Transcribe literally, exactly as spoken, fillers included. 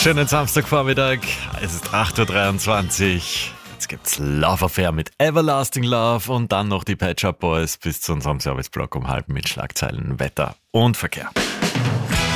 Schönen Samstagvormittag, es ist acht Uhr dreiundzwanzig. Jetzt gibt's Love Affair mit Everlasting Love und dann noch die Pet Shop Boys bis zu unserem Serviceblock um halb mit Schlagzeilen, Wetter und Verkehr.